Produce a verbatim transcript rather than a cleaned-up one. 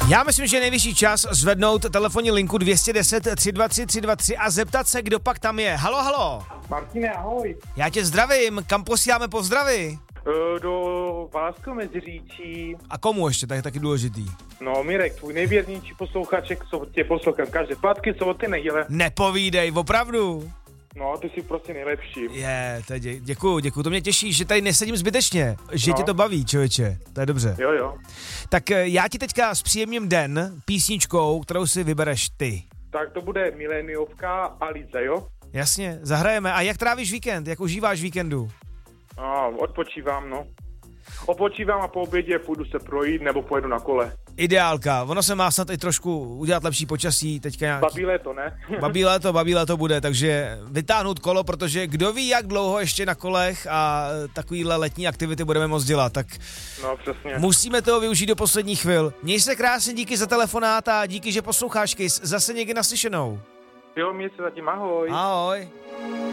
Já myslím, že je nejvyšší čas zvednout telefonní linku dvě stě deset tři dva tři tři dva tři a zeptat se, kdo pak tam je. Halo, halo. Martine, ahoj. Já tě zdravím, kam posíláme pozdravy? Uh, do Vácko Meziříčí. A komu ještě, tak je taky důležitý? No, Mirek, tvůj nejvěrnější posluchaček, co tě poslouchám každé svátky, soboty, neděle. Nepovídej, opravdu? No, ty jsi prostě nejlepší. Je, to dě, děkuju, děkuju, to mě těší, že tady nesedím zbytečně, že No. tě to baví, člověče, to je dobře. Jo, jo. Tak eh, já ti teďka zpříjemním den písničkou, kterou si vybereš ty. Tak to bude Mileniovka a Liza, jo? Jasně, zahrajeme. A jak trávíš víkend, jak užíváš víkendu? A odpočívám, no. Odpočívám a po obědě půjdu se projít nebo pojedu na kole. Ideálka, ono se má snad i trošku udělat lepší počasí, teďka nějaký... Babí léto, ne? Babí léto, babí léto bude, takže vytáhnout kolo, protože kdo ví, jak dlouho ještě na kolech a takovýhle letní aktivity budeme moc dělat, tak No, přesně. musíme toho využít do posledních chvil. Měj se krásně, díky za telefonát a díky, že posloucháš Kiss. Zase někdy naslyšenou. Jo, mě se zatím ahoj. Ahoj.